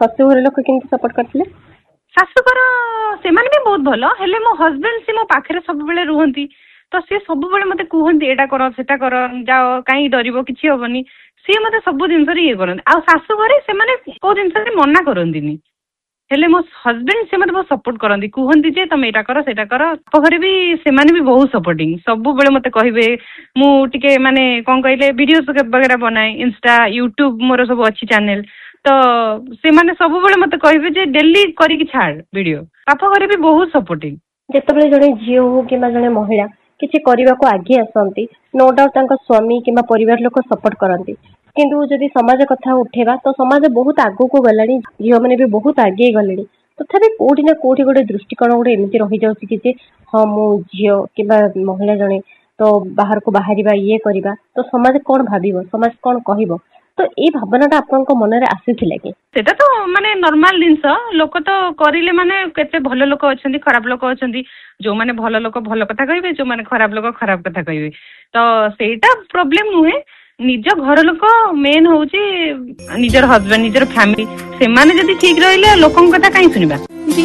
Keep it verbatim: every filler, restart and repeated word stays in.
ଶାଶୁଘର ଲୋକ କେମିତି ସपोର୍ଟ କରିଥିଲେ? ଶାଶୁଘର ସେମାନେ ବି ବହୁତ ଭଲ, ହେଲେ ମୋ ହଜବେଣ୍ଡ ସେ ମୋ ପାଖରେ ସବୁବେଳେ ରୁହନ୍ତି, ତ ସେ ସବୁବେଳେ ମତେ କୁହନ୍ତି ଏଇଟା କର ସେଟା କର, ଯାଅ କାହିଁକି ଡରିବ, କିଛି ହବନି। ସିଏ ମତେ ସବୁ ଜିନିଷରେ ଇଏ କରନ୍ତି। ଆଉ ଶାଶୁଘରେ ସେମାନେ କୋଉ ଜିନିଷରେ ମନା କରନ୍ତିନି, ହେଲେ ମୋ ହଜବେଣ୍ଡ ସେ ମତେ ବହୁତ ସପୋର୍ଟ କରନ୍ତି, କୁହନ୍ତି ଯେ ତମେ ଏଇଟା କର ସେଇଟା କର। ବାପ ଘରେ ବି ସେମାନେ ବି ବହୁତ ସପୋର୍ଟିଂ, ସବୁବେଳେ ମତେ କହିବେ। ମୁଁ ଟିକେ ମାନେ କଣ କହିଲେ ଭିଡିଓ ବଗେରା ବନାଏ, ଇନଷ୍ଟା ୟୁଟ୍ୟୁବ ମୋର ସବୁ ଅଛି ଚ୍ୟାନେଲ, ତ ସେମାନେ ସବୁବେଳେ ମତେ କହିବେ ଯେ ଡେଲି କରିକି ଛାଡ ଭିଡିଓ। ବାପ ଘରେ ବି ବହୁତ ସପୋର୍ଟିଂ। ଯେତେବେଳେ ଜଣେ ଝିଅ ହଉ କିମ୍ବା ଜଣେ ମହିଳା କିଛି କରିବାକୁ ଆଗେଇ ଆସନ୍ତି, नो डाउट ତାଙ୍କ ସ୍ୱାମୀ କିମ୍ବା ପରିବାର ଲୋକ ସପୋର୍ଟ କରନ୍ତି, କିନ୍ତୁ ଯଦି ସମାଜ କଥା ଉଠେଇବା ତ ସମାଜ ବହୁତ ଆଗକୁ ଗଲାଣି, ଝିଅମାନେ ବି ବହୁତ ଆଗେଇ ଗଲେଣି। ତଥାପି କୋଉଠି ନା କୋଉଠି ଗୋଟେ ଦୃଷ୍ଟିକୋଣ ଗୋଟେ ଏମିତି ରହିଯାଉଛି କି ଯେ ହଁ ମୁଁ ଝିଅ କିମ୍ବା ମହିଳା ଜଣେ, ତ ବାହାରକୁ ବାହାରିବା ଇଏ କରିବା ତ ସମାଜ କଣ ଭାବିବ, ସମାଜ କଣ କହିବ, ତ ଏଇ ଭାବନାଟା ଆପଣଙ୍କ ମନରେ ଆସିଥିଲା କି? ସେଟା ତ ମାନେ ନର୍ମାଲ ଜିନିଷ, ଲୋକ ତ କରିଲେ ମାନେ କେତେ ଭଲ ଲୋକ ଅଛନ୍ତି ଖରାପ ଲୋକ ଅଛନ୍ତି, ଯୋଉମାନେ ଭଲ ଲୋକ ଭଲ କଥା କହିବେ, ଯୋଉମାନେ ଖରାପ ଲୋକ ଖରାପ କଥା କହିବେ, ତ ସେଇଟା ପ୍ରୋବ୍ଲେମ ନୁହେଁ। ନିଜ ଘର ଲୋକ ମେନ୍ ହଉଛି ନିଜର ହଜବେଣ୍ଡ, ନିଜର ଫ୍ୟାମିଲି, ସେମାନେ ଯଦି ଠିକ ରହିଲେ ଲୋକଙ୍କ କଥା କାହିଁ ଶୁଣିବା।